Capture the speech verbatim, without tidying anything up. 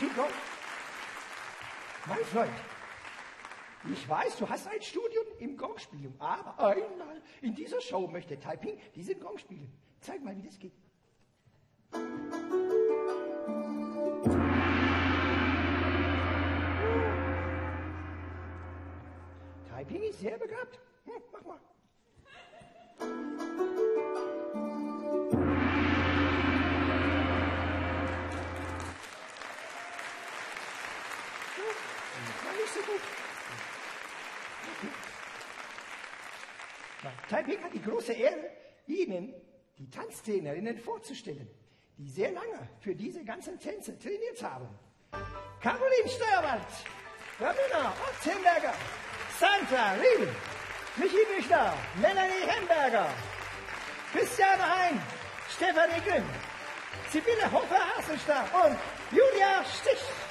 Qigong. Mein Freund, ich weiß, du hast ein Studium im Gongspielen, aber einmal in dieser Show möchte Taiping diesen Gong spielen. Zeig mal, wie das geht. Taiping ist sehr begabt. Hm, mach mal. War nicht so gut. Taiping hat die große Ehre, Ihnen die Tanztrainerinnen vorzustellen, die sehr lange für diese ganzen Tänze trainiert haben. Caroline Steuerwald, Ramona Otzenberger, Sandra Riel, Michi Büchner, Melanie Hemberger, Christiane Hein, Stefanie Grimm, Sibylle Hofer-Hasselstadt und Julia Stich.